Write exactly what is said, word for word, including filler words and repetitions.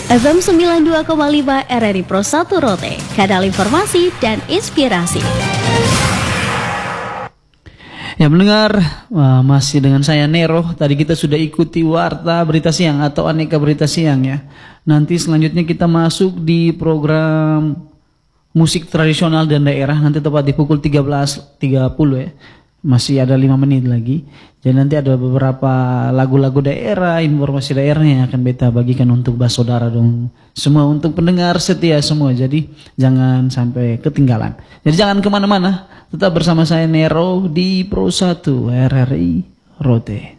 F M sembilan puluh dua koma lima R R I Pro satu Rote, kanal informasi dan inspirasi. Ya mendengar, wah, masih dengan saya Nero. Tadi kita sudah ikuti Warta Berita Siang atau Aneka Berita Siang ya. Nanti selanjutnya kita masuk di program musik tradisional dan daerah. Nanti tepat di pukul tiga belas tiga puluh ya. Masih ada lima menit lagi. Jadi nanti ada beberapa lagu-lagu daerah, informasi daerahnya yang akan beta bagikan untuk saudara dong. Semua untuk pendengar setia semua. Jadi jangan sampai ketinggalan. Jadi jangan kemana-mana. Tetap bersama saya Nero di Pro satu R R I Rote.